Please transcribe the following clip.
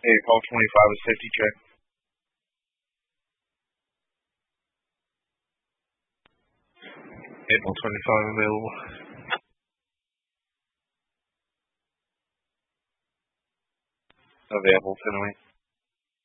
Hey, call 25 is safety check. April 25 available. Available, Finley.